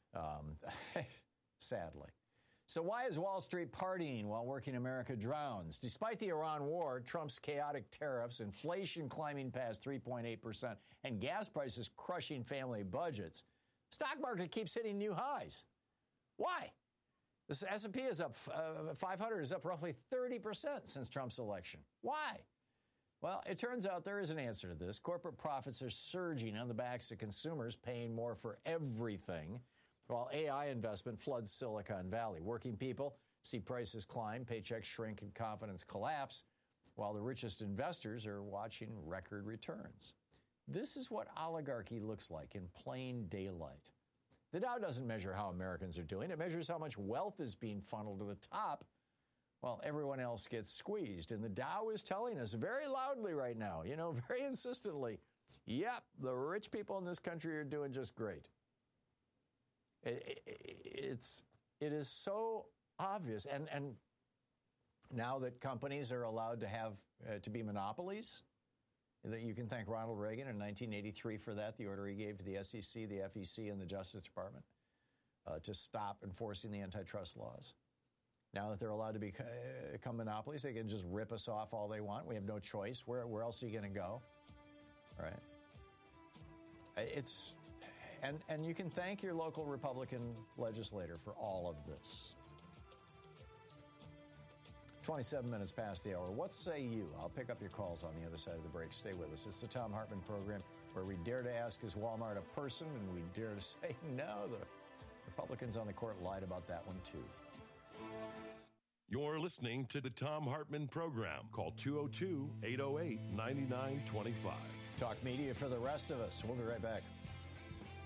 Sadly. So why is Wall Street partying while working America drowns? Despite the Iran war, Trump's chaotic tariffs, inflation climbing past 3.8%, and gas prices crushing family budgets, stock market keeps hitting new highs. Why? The S&P is up, 500 is up roughly 30% since Trump's election. Why? Well, it turns out there is an answer to this. Corporate profits are surging on the backs of consumers paying more for everything, while AI investment floods Silicon Valley. Working people see prices climb, paychecks shrink, and confidence collapse, while the richest investors are watching record returns. This is what oligarchy looks like in plain daylight. The Dow doesn't measure how Americans are doing. It measures how much wealth is being funneled to the top while everyone else gets squeezed. And the Dow is telling us very loudly right now, very insistently, yep, the rich people in this country are doing just great. It is so obvious. And now that companies are allowed to have to be monopolies, that you can thank Ronald Reagan in 1983 for that, the order he gave to the SEC, the FEC, and the Justice Department to stop enforcing the antitrust laws. Now that they're allowed to become monopolies, they can just rip us off all they want. We have no choice. Where else are you going to go? All right. And you can thank your local Republican legislator for all of this. 27 minutes past the hour. What say you? I'll pick up your calls on the other side of the break. Stay with us. It's the Thom Hartmann program, where we dare to ask, is Walmart a person? And we dare to say, no, the Republicans on the court lied about that one, too. You're listening to the Thom Hartmann program. Call 202-808-9925. Talk media for the rest of us. We'll be right back.